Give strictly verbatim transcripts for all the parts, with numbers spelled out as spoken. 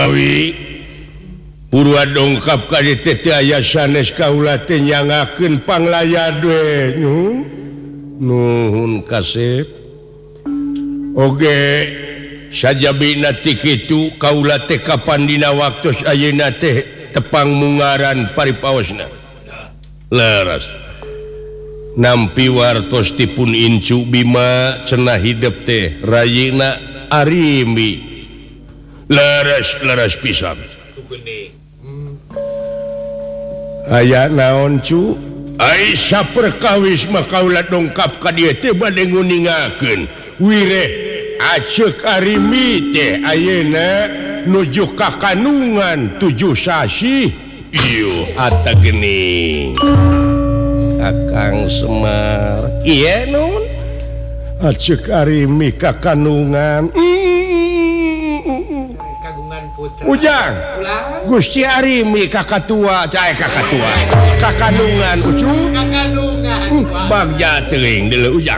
Mawi Purwa dongkap ka dieu teh aya sanes kaula teh nyangakeun panglayad we nuhun kasep oge sajabina ti kitu kaula teh kapan dina waktos ayeuna teh tepang mungaran paripaosna leres nampi wartos tipun incu Bima cenah hidup teh rayina arimi leres leres pisan aya naon cu ai saperkawis mah kaula dongkap ka dieu teh bade nguningakeun wireh aceuk arimi teh ayeuna nuju ka kandungan tujuh sasi ieu ata geuning Kakang Semar ieu nun aceuk arimi ka kandungan Ujang Gusti Arimi kakak tua cai kakak tua kakandungan ucu kakandungan bagja teuing deuleu Ujang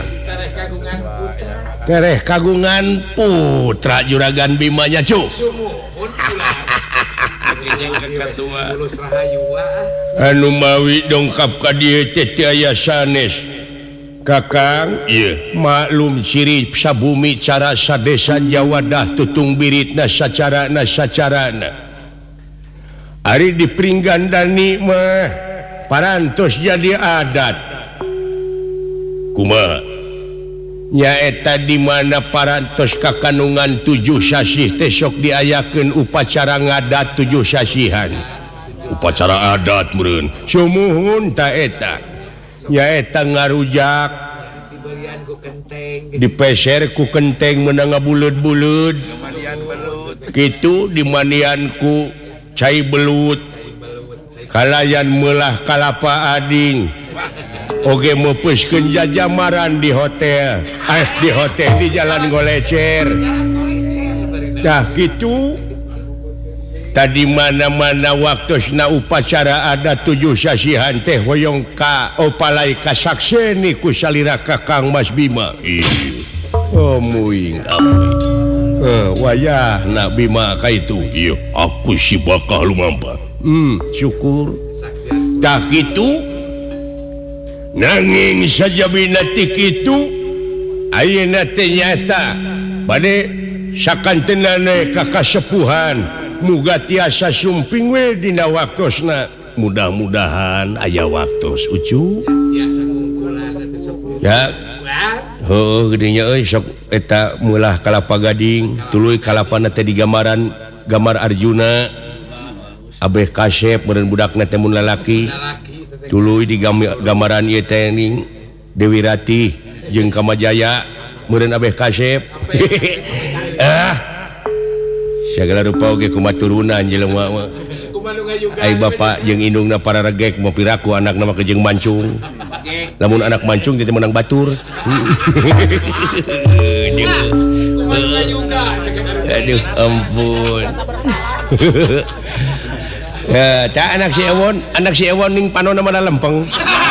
tereh kagungan putra juragan Bima nya cu anu mawi dongkap ka dieu teh teu aya sanes Kakang ieu maklum ciri sabumi cara sadesa Jawa dah tutung biritna sacarana sacarana ari dipringgandani mah parantos jadi adat kumaha nyaeta di mana parantos kakandungan tujuh sasih teh sok diayakeun upacara ngadat tujuh sasihan upacara adat meureun sumuhun ta eta nyaeta ngarujak dipeser ku kenteng meunang ngabuleud-buleud kitu dimanian ku cai belut kalayan meulah kalapa ading oge meupeuskeun jajamaran di hotel eh di hotel di Jalan Golecer tah kitu tadi mana-mana waktosna upacara ada tujuh sasihan teh hoyong ka opalai kasakseni ku salira Kakang Mas Bima oh muing abdi eh wayahna Bima ka itu ieu aku si bakal lumampa hmm syukur tah kitu nanging sajabina ti kitu ayeuna teh nyata bade sakanteunana ka kasepuhan muga tiasa sumping we dina waktosna mudah-mudahan aya waktos ucu tiasa ngungkulan atuh sepuh ya heuh geudinya euy sok eta meulah kalapa gading tuluy kalapana teh digamaran gambar Arjuna abeh kasep meureun budakna teh mun lalaki tuluy digamaran ieu teh ning Dewi Ratih jeung Kamajaya meureun abeh kasep ah segala rupa oge kumaha turunan jelema mah ai bapak jeung indungna para regek mau piraku anakna mah jeung mancung lamun anak mancung teh menang batur aduh ampun ya ta anak si Ewon anak si Ewon ning panonna mah lempeng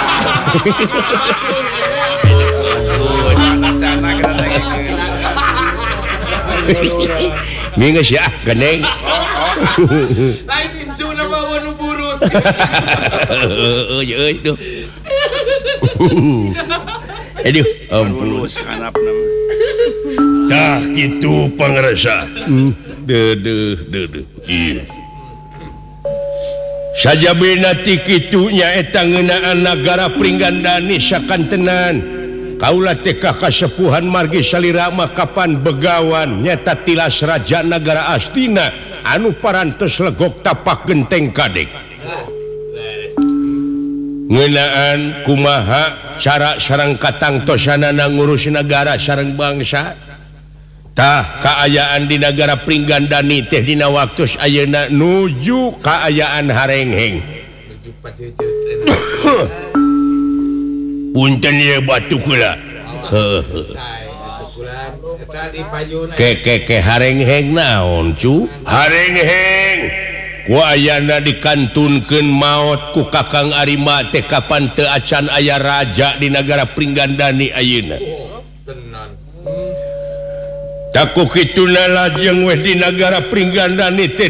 Mingus ya, geneng. Lain incu nama wanu burut. Euy euy duh. Aduh, ampun. Tah kitu pangresa. Deuh deuh deuh. Ieu. Sajabina ti kitu nya eta ngeunaan nagara Pringgandani sakantenan. Kaula teh ka kasepuhan margi salira mah kapan begawan nyata tilas raja nagara Astina anu parantos legok tapak genteng kadek ngeunaan kumaha cara sareng katangtosanana ngurus negara sareng bangsa tah kaayaan di negara Pringgandani teh dina waktos ayeuna nuju kaayaan harengheng punten ye batu kula ke ke ke harengheng naon cu harengheng ku ayana dikantunkeun maot ku Kakang Arima teh kapan teu acan aya raja di negara Pringgandani ayeuna tak ku kituna lajeng we di negara Pringgandani teh